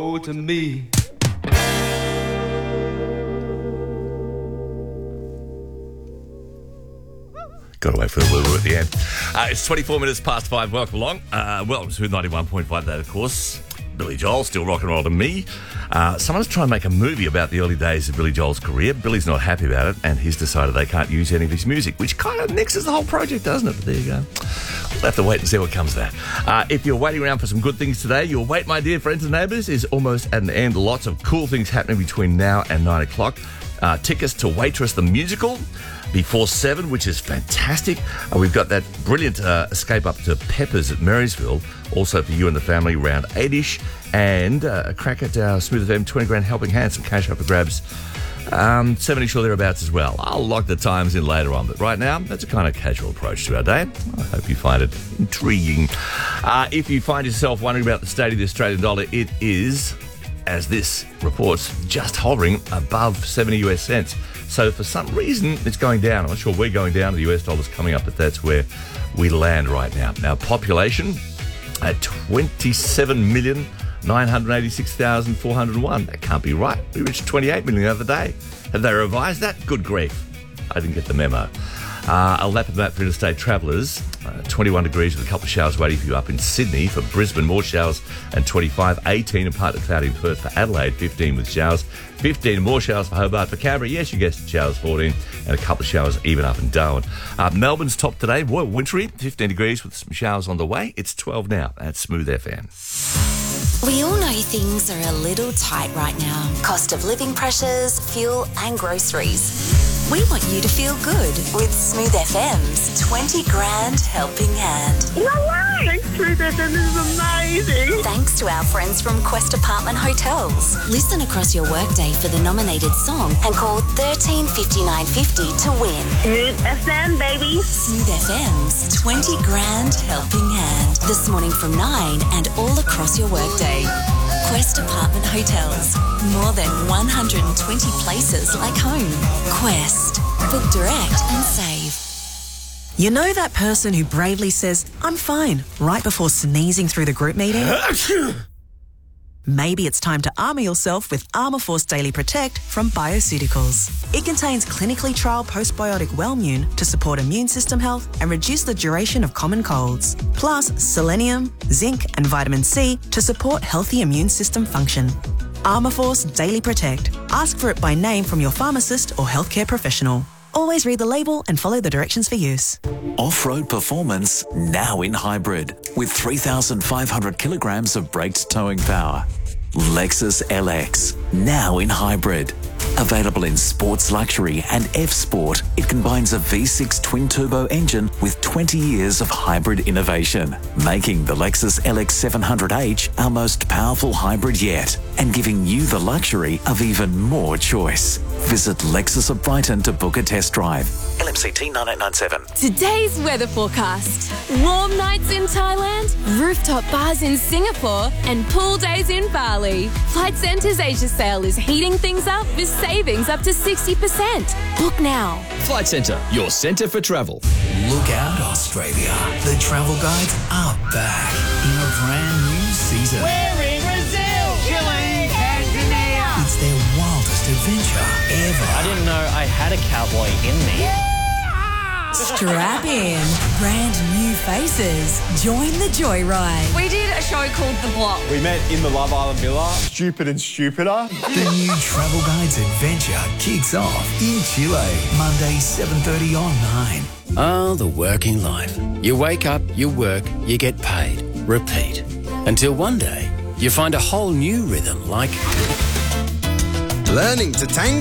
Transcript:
to me. Got to wait for the little at the end. It's 24 minutes past 5. Welcome along. Welcome to 91.5. That, of course, Billy Joel, still rock and roll to me. Someone's trying to make a movie about the early days of Billy Joel's career. Billy's not happy about it, and he's decided they can't use any of his music, which kind of nixes the whole project, doesn't it? But there you go. We'll have to wait and see what comes of that. If you're waiting around for some good things today, your wait, my dear friends and neighbours, is almost at an end. Lots of cool things happening between now and 9 o'clock. Tickets to Waitress the Musical before 7, which is fantastic. We've got that brilliant escape up to Peppers at Marysville, also for you and the family, around 8-ish, and a crack at our Smooth FM 20 grand helping hand, some cash up for grabs, 7-ish or thereabouts as well. I'll log the times in later on, but right now, that's a kind of casual approach to our day. I hope you find it intriguing. If you find yourself wondering about the state of the Australian dollar, it is, as this reports, just hovering above 70 US cents. So for some reason, it's going down. I'm not sure we're going down. The US dollar's coming up, but that's where we land right now. Now, population at 27,986,401. That can't be right. We reached 28 million the other day. Have they revised that? Good grief. I didn't get the memo. A lap of that for interstate travellers. 21 degrees with a couple of showers waiting for you up in Sydney. For Brisbane, more showers and 25. 18 and partly cloudy in Perth. For Adelaide, 15 with showers. 15 and more showers for Hobart. For Canberra, yes, you guessed it, showers 14. And a couple of showers even up in Darwin. Melbourne's top today. Boy, wintry. 15 degrees with some showers on the way. It's 12 now at Smooth FM. We all know things are a little tight right now. Cost of living pressures, fuel and groceries. We want you to feel good with Smooth FM's 20 grand helping hand. No way! Smooth FM is amazing! Thanks to our friends from Quest Apartment Hotels. Listen across your workday for the nominated song and call 13 5950 to win. Smooth FM, baby! Smooth FM's 20 grand helping hand. This morning from 9 and all across your workday. Quest Apartment Hotels. More than 120 places like home. Quest. Book direct and save. You know that person who bravely says, "I'm fine," right before sneezing through the group meeting? Maybe it's time to armour yourself with Armourforce Daily Protect from Bioceuticals. It contains clinically trialled postbiotic Wellmune to support immune system health and reduce the duration of common colds. Plus selenium, zinc and vitamin C to support healthy immune system function. Armourforce Daily Protect. Ask for it by name from your pharmacist or healthcare professional. Always read the label and follow the directions for use. Off-road performance now in hybrid with 3,500 kilograms of braked towing power. Lexus LX now in hybrid. Available in Sports Luxury and F-Sport, it combines a V6 twin-turbo engine with 20 years of hybrid innovation, making the Lexus LX 700H our most powerful hybrid yet and giving you the luxury of even more choice. Visit Lexus of Brighton to book a test drive. LMCT 9897. Today's weather forecast. Warm nights in Thailand, rooftop bars in Singapore, and pool days in Bali. Flight Centre's Asia sale is heating things up with savings up to 60%. Book now. Flight Centre, your centre for travel. Look out, Australia. The travel guides are back in a brand new season. We're in Brazil, Chile, Tanzania. It's their wildest adventure ever. I didn't know I had a cowboy in me. Strap in. Brand new faces. Join the joyride. We did a show called The Block. We met in the Love Island Villa. Stupid and stupider. The new Travel Guides adventure kicks off in Chile, Monday 7:30 on 9. Oh, the working life. You wake up, you work, you get paid. Repeat. Until one day, you find a whole new rhythm like... Learning to tango.